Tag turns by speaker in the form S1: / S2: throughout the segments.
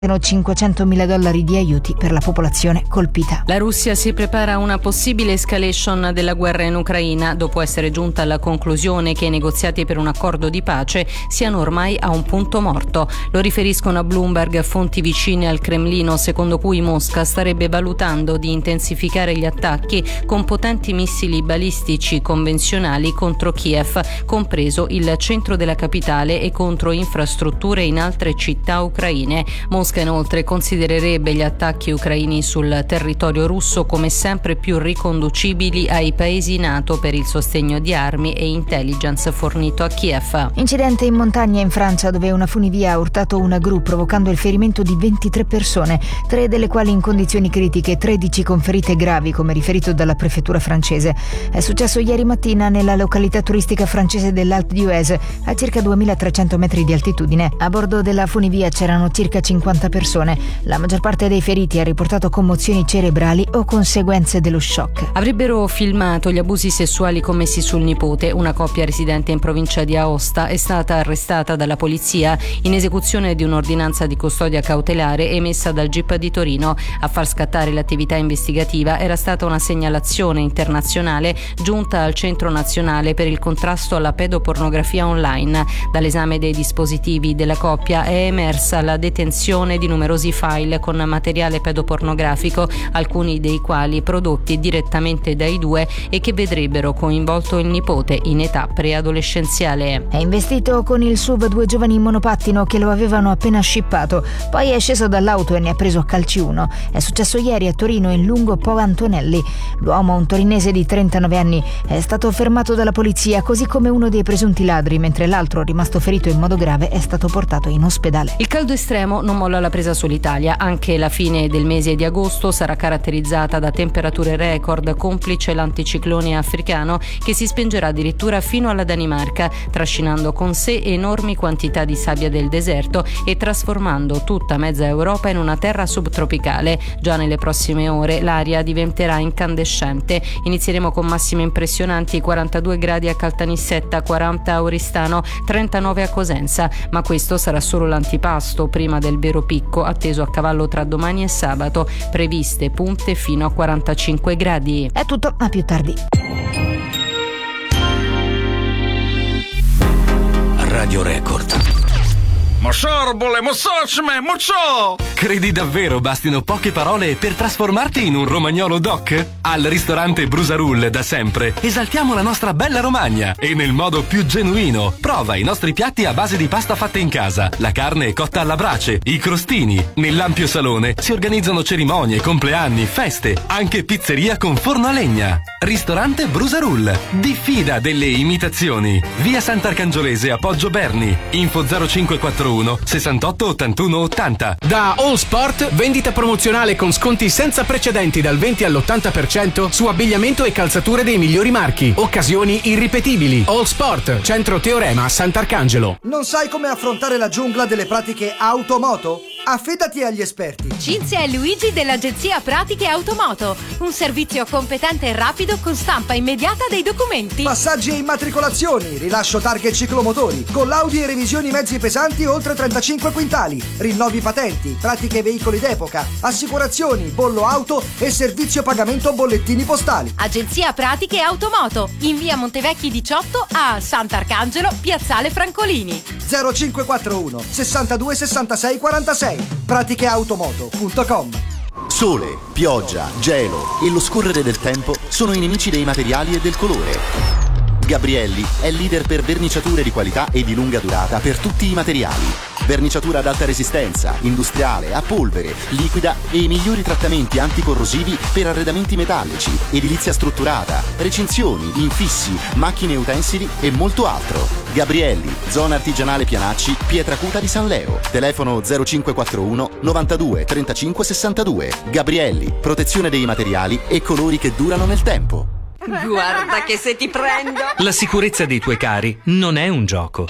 S1: $500.000 di aiuti per la popolazione colpita.
S2: La Russia si prepara a una possibile escalation della guerra in Ucraina dopo essere giunta alla conclusione che i negoziati per un accordo di pace siano ormai a un punto morto. Lo riferiscono a Bloomberg fonti vicine al Cremlino, secondo cui Mosca starebbe valutando di intensificare gli attacchi con potenti missili balistici convenzionali contro Kiev, compreso il centro della capitale, e contro infrastrutture in altre città ucraine. Mosca inoltre considererebbe gli attacchi ucraini sul territorio russo come sempre più riconducibili ai paesi NATO per il sostegno di armi e intelligence fornito a Kiev.
S1: Incidente in montagna in Francia, dove una funivia ha urtato una gru provocando il ferimento di 23 persone, 3 delle quali in condizioni critiche, 13 con ferite gravi, come riferito dalla prefettura francese. È successo ieri mattina nella località turistica francese dell'Alpe d'Huez, a circa 2300 metri di altitudine. A bordo della funivia c'erano circa 50 persone. La maggior parte dei feriti ha riportato commozioni cerebrali o conseguenze dello shock.
S2: Avrebbero filmato gli abusi sessuali commessi sul nipote. Una coppia residente in provincia di Aosta è stata arrestata dalla polizia in esecuzione di un'ordinanza di custodia cautelare emessa dal GIP di Torino. A far scattare l'attività investigativa era stata una segnalazione internazionale giunta al Centro Nazionale per il contrasto alla pedopornografia online. Dall'esame dei dispositivi della coppia è emersa la detenzione di numerosi file con materiale pedopornografico, alcuni dei quali prodotti direttamente dai due e che vedrebbero coinvolto il nipote in età preadolescenziale.
S1: È investito con il SUV 2 giovani in monopattino che lo avevano appena scippato, poi è sceso dall'auto e ne ha preso a calci uno. È successo ieri a Torino in lungo Po Antonelli. L'uomo, un torinese di 39 anni, è stato fermato dalla polizia, così come uno dei presunti ladri, mentre l'altro, rimasto ferito in modo grave, è stato portato in ospedale.
S2: Il caldo estremo non molla la presa sull'Italia. Anche la fine del mese di agosto sarà caratterizzata da temperature record, complice l'anticiclone africano che si spingerà addirittura fino alla Danimarca, trascinando con sé enormi quantità di sabbia del deserto e trasformando tutta mezza Europa in una terra subtropicale. Già nelle prossime ore l'aria diventerà incandescente. Inizieremo con massime impressionanti: 42 gradi a Caltanissetta, 40 a Oristano, 39 a Cosenza, ma questo sarà solo l'antipasto prima del vero picco atteso a cavallo tra domani e sabato, previste punte fino a 45 gradi.
S1: È tutto, a più tardi.
S3: Radio Record. Credi davvero bastino poche parole per trasformarti in un romagnolo doc? Al ristorante Brusarull da sempre esaltiamo la nostra bella Romagna e nel modo più genuino. Prova i nostri piatti a base di pasta fatta in casa, la carne cotta alla brace, i crostini. Nell'ampio salone si organizzano cerimonie, compleanni, feste, anche pizzeria con forno a legna. Ristorante Brusarull. Diffida delle imitazioni. Via Sant'Arcangiolese a Poggio Berni. Info 0541 68 81 80.
S4: Da All Sport, vendita promozionale con sconti senza precedenti dal 20 all'80% su abbigliamento e calzature dei migliori marchi. Occasioni irripetibili. All Sport, centro Teorema, Sant'Arcangelo.
S5: Non sai come affrontare la giungla delle pratiche automoto? Affidati agli esperti.
S6: Cinzia e Luigi dell'agenzia Pratiche Automoto. Un servizio competente e rapido con stampa immediata dei documenti.
S5: Passaggi e immatricolazioni, rilascio targhe e ciclomotori, collaudi e revisioni mezzi pesanti oltre 35 quintali, rinnovi patenti, pratiche veicoli d'epoca, assicurazioni, bollo auto e servizio pagamento bollettini postali.
S6: Agenzia Pratiche Automoto, in via Montevecchi 18 a Sant'Arcangelo, piazzale Francolini.
S5: 0541 62 66 46. praticheautomoto.com.
S7: Sole, pioggia, gelo e lo scorrere del tempo sono i nemici dei materiali e del colore. Gabrielli è leader per verniciature di qualità e di lunga durata per tutti i materiali. Verniciatura ad alta resistenza, industriale, a polvere, liquida e i migliori trattamenti anticorrosivi per arredamenti metallici, edilizia strutturata, recinzioni, infissi, macchine e utensili e molto altro. Gabrielli, zona artigianale Pianacci, Pietracuta di San Leo. Telefono 0541 92 35 62. Gabrielli, protezione dei materiali e colori che durano nel tempo.
S8: Guarda che se ti prendo!
S3: La sicurezza dei tuoi cari non è un gioco.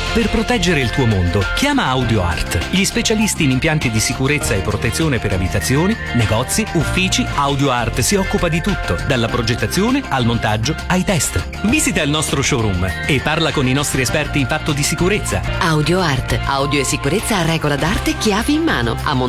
S8: Per proteggere il tuo mondo, chiama AudioArt, gli specialisti in impianti di sicurezza e protezione per abitazioni, negozi, uffici. AudioArt si occupa di tutto, dalla progettazione al montaggio ai test. Visita il nostro showroom e parla con i nostri esperti in fatto di sicurezza.
S9: AudioArt, audio e sicurezza a regola d'arte, chiavi in mano. A